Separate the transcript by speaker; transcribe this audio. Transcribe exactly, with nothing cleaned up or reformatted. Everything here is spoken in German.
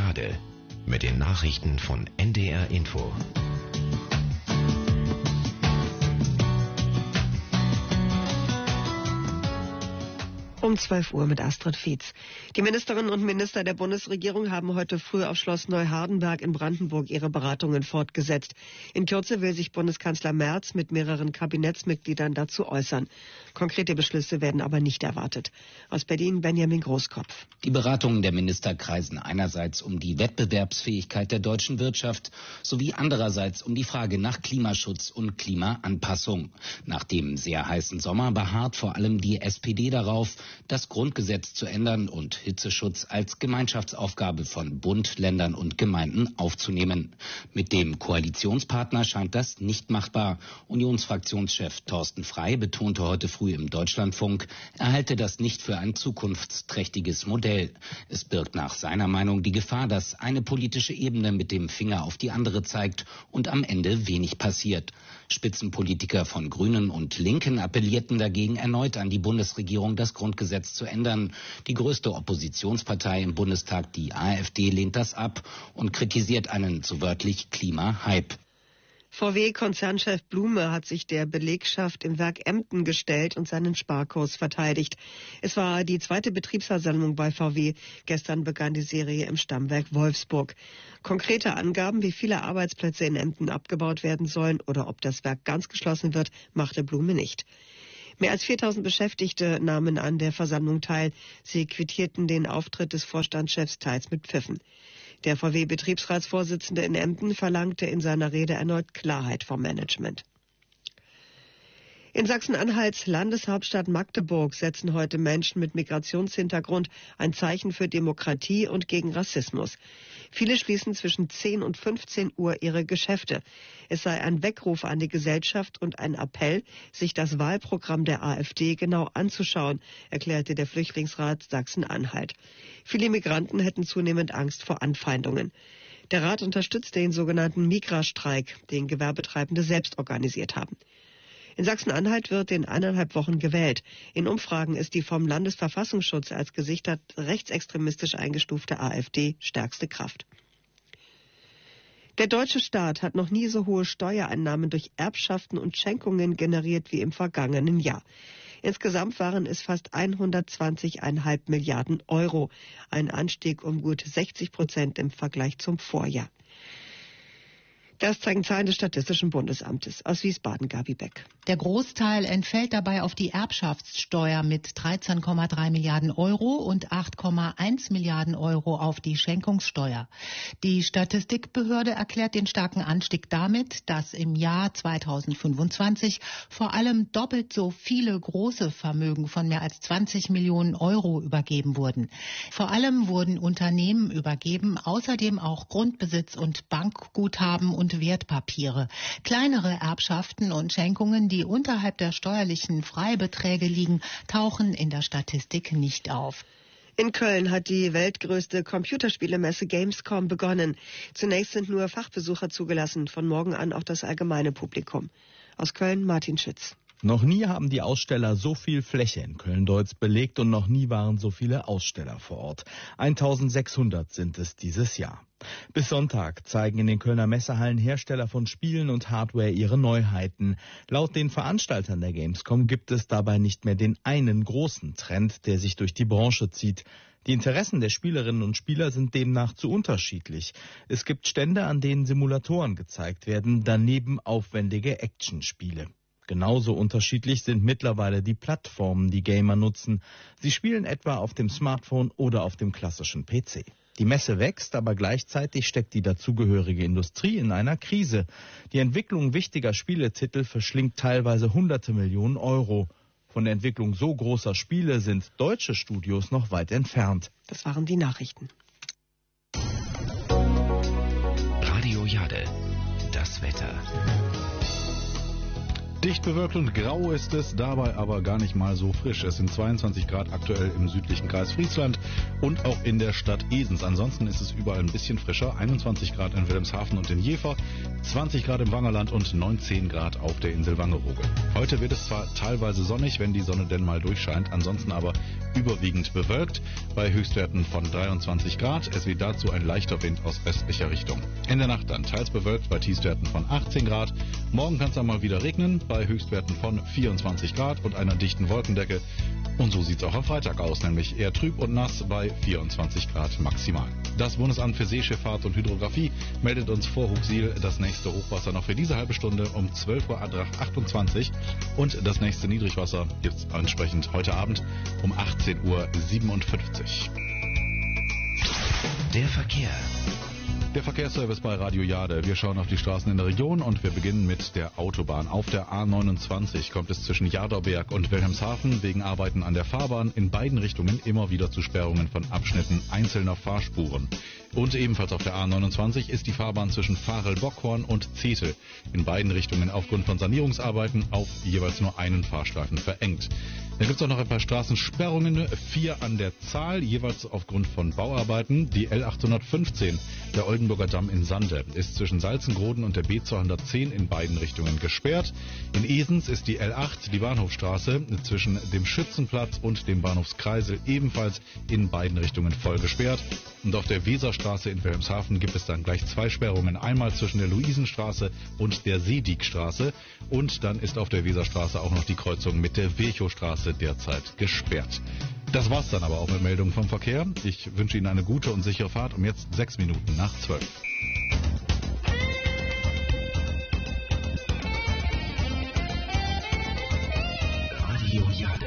Speaker 1: Jade mit den Nachrichten von N D R Info.
Speaker 2: Um zwölf Uhr mit Astrid Fietz. Die Ministerinnen und Minister der Bundesregierung haben heute früh auf Schloss Neuhardenberg in Brandenburg ihre Beratungen fortgesetzt. In Kürze will sich Bundeskanzler Merz mit mehreren Kabinettsmitgliedern dazu äußern. Konkrete Beschlüsse werden aber nicht erwartet. Aus Berlin Benjamin Großkopf.
Speaker 3: Die Beratungen der Minister kreisen einerseits um die Wettbewerbsfähigkeit der deutschen Wirtschaft sowie andererseits um die Frage nach Klimaschutz und Klimaanpassung. Nach dem sehr heißen Sommer beharrt vor allem die S P D darauf, das Grundgesetz zu ändern und Hitzeschutz als Gemeinschaftsaufgabe von Bund, Ländern und Gemeinden aufzunehmen. Mit dem Koalitionspartner scheint das nicht machbar. Unionsfraktionschef Thorsten Frey betonte heute früh im Deutschlandfunk, er halte das nicht für ein zukunftsträchtiges Modell. Es birgt nach seiner Meinung die Gefahr, dass eine politische Ebene mit dem Finger auf die andere zeigt und am Ende wenig passiert. Spitzenpolitiker von Grünen und Linken appellierten dagegen erneut an die Bundesregierung, das Grundgesetz zu ändern. Die größte Oppositionspartei im Bundestag, die AfD, lehnt das ab und kritisiert einen so wörtlich Klima-Hype.
Speaker 2: V W-Konzernchef Blume hat sich der Belegschaft im Werk Emden gestellt und seinen Sparkurs verteidigt. Es war die zweite Betriebsversammlung bei V W. Gestern begann die Serie im Stammwerk Wolfsburg. Konkrete Angaben, wie viele Arbeitsplätze in Emden abgebaut werden sollen oder ob das Werk ganz geschlossen wird, machte Blume nicht. Mehr als viertausend Beschäftigte nahmen an der Versammlung teil. Sie quittierten den Auftritt des Vorstandschefs teils mit Pfiffen. Der V W-Betriebsratsvorsitzende in Emden verlangte in seiner Rede erneut Klarheit vom Management. In Sachsen-Anhalts Landeshauptstadt Magdeburg setzen heute Menschen mit Migrationshintergrund ein Zeichen für Demokratie und gegen Rassismus. Viele schließen zwischen zehn und fünfzehn Uhr ihre Geschäfte. Es sei ein Weckruf an die Gesellschaft und ein Appell, sich das Wahlprogramm der AfD genau anzuschauen, erklärte der Flüchtlingsrat Sachsen-Anhalt. Viele Migranten hätten zunehmend Angst vor Anfeindungen. Der Rat unterstützt den sogenannten Migrastreik, den Gewerbetreibende selbst organisiert haben. In Sachsen-Anhalt wird in eineinhalb Wochen gewählt. In Umfragen ist die vom Landesverfassungsschutz als gesichert rechtsextremistisch eingestufte AfD stärkste Kraft. Der deutsche Staat hat noch nie so hohe Steuereinnahmen durch Erbschaften und Schenkungen generiert wie im vergangenen Jahr. Insgesamt waren es fast hundertzwanzig Komma fünf Milliarden Euro, ein Anstieg um gut sechzig Prozent im Vergleich zum Vorjahr. Das zeigen Zahlen des Statistischen Bundesamtes. Aus Wiesbaden, Gabi Beck.
Speaker 4: Der Großteil entfällt dabei auf die Erbschaftssteuer mit dreizehn Komma drei Milliarden Euro und acht Komma eins Milliarden Euro auf die Schenkungssteuer. Die Statistikbehörde erklärt den starken Anstieg damit, dass im Jahr zweitausendfünfundzwanzig vor allem doppelt so viele große Vermögen von mehr als zwanzig Millionen Euro übergeben wurden. Vor allem wurden Unternehmen übergeben, außerdem auch Grundbesitz und Bankguthaben und und Wertpapiere. Kleinere Erbschaften und Schenkungen, die unterhalb der steuerlichen Freibeträge liegen, tauchen in der Statistik nicht auf.
Speaker 2: In Köln hat die weltgrößte Computerspielemesse Gamescom begonnen. Zunächst sind nur Fachbesucher zugelassen, von morgen an auch das allgemeine Publikum. Aus Köln Martin Schütz.
Speaker 5: Noch nie haben die Aussteller so viel Fläche in Köln-Deutz belegt und noch nie waren so viele Aussteller vor Ort. eintausendsechshundert sind es dieses Jahr. Bis Sonntag zeigen in den Kölner Messehallen Hersteller von Spielen und Hardware ihre Neuheiten. Laut den Veranstaltern der Gamescom gibt es dabei nicht mehr den einen großen Trend, der sich durch die Branche zieht. Die Interessen der Spielerinnen und Spieler sind demnach zu unterschiedlich. Es gibt Stände, an denen Simulatoren gezeigt werden, daneben aufwendige Actionspiele. Genauso unterschiedlich sind mittlerweile die Plattformen, die Gamer nutzen. Sie spielen etwa auf dem Smartphone oder auf dem klassischen P C. Die Messe wächst, aber gleichzeitig steckt die dazugehörige Industrie in einer Krise. Die Entwicklung wichtiger Spieletitel verschlingt teilweise hunderte Millionen Euro. Von der Entwicklung so großer Spiele sind deutsche Studios noch weit entfernt.
Speaker 2: Das waren die Nachrichten.
Speaker 1: Radio Jade, das Wetter.
Speaker 6: Dicht bewölkt und grau ist es, dabei aber gar nicht mal so frisch. Es sind zweiundzwanzig Grad aktuell im südlichen Kreis Friesland und auch in der Stadt Esens. Ansonsten ist es überall ein bisschen frischer. einundzwanzig Grad in Wilhelmshaven und in Jever, zwanzig Grad im Wangerland und neunzehn Grad auf der Insel Wangerooge. Heute wird es zwar teilweise sonnig, wenn die Sonne denn mal durchscheint, ansonsten aber überwiegend bewölkt bei Höchstwerten von dreiundzwanzig Grad. Es weht dazu ein leichter Wind aus östlicher Richtung. In der Nacht dann teils bewölkt bei Tiefstwerten von achtzehn Grad. Morgen kann es dann mal wieder regnen bei Höchstwerten von vierundzwanzig Grad und einer dichten Wolkendecke. Und so sieht es auch am Freitag aus, nämlich eher trüb und nass bei vierundzwanzig Grad maximal. Das Bundesamt für Seeschifffahrt und Hydrographie meldet uns vor Hugsiel das nächste Hochwasser noch für diese halbe Stunde um zwölf Uhr achtundzwanzig und das nächste Niedrigwasser gibt es entsprechend heute Abend um achtzehn Uhr siebenundfünfzig.
Speaker 1: Der Verkehr.
Speaker 6: Der Verkehrsservice bei Radio Jade. Wir schauen auf die Straßen in der Region und wir beginnen mit der Autobahn. Auf der A neunundzwanzig kommt es zwischen Jadauberg und Wilhelmshaven wegen Arbeiten an der Fahrbahn in beiden Richtungen immer wieder zu Sperrungen von Abschnitten einzelner Fahrspuren. Und ebenfalls auf der A neunundzwanzig ist die Fahrbahn zwischen Varel-Bockhorn und Zetel in beiden Richtungen aufgrund von Sanierungsarbeiten auf jeweils nur einen Fahrstreifen verengt. Da gibt es auch noch ein paar Straßensperrungen, vier an der Zahl, jeweils aufgrund von Bauarbeiten. Die L achthundertfünfzehn, der Oldenburger Damm in Sande, ist zwischen Salzengroden und der B zweihundertzehn in beiden Richtungen gesperrt. In Esens ist die L acht, die Bahnhofstraße, zwischen dem Schützenplatz und dem Bahnhofskreisel ebenfalls in beiden Richtungen voll gesperrt. Und auf der Weserstraße in Wilhelmshaven gibt es dann gleich zwei Sperrungen. Einmal zwischen der Luisenstraße und der Seediekstraße. Und dann ist auf der Weserstraße auch noch die Kreuzung mit der Virchowstraße derzeit gesperrt. Das war's dann aber auch mit Meldungen vom Verkehr. Ich wünsche Ihnen eine gute und sichere Fahrt um jetzt sechs Minuten nach zwölf.
Speaker 1: Radio Jade.